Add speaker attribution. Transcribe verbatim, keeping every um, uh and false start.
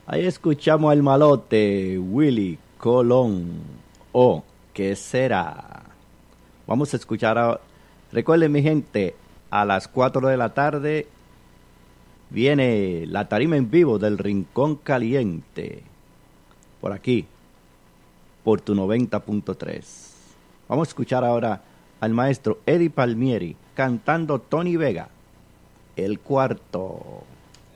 Speaker 1: Ahí escuchamos al malote Willy Colón. Oh, ¿qué será? Vamos a escuchar a... Recuerden, mi gente, a las cuatro de la tarde viene la tarima en vivo del Rincón Caliente. Por aquí, por tu noventa punto tres. Vamos a escuchar ahora al maestro Eddie Palmieri cantando Tony Vega, el cuarto.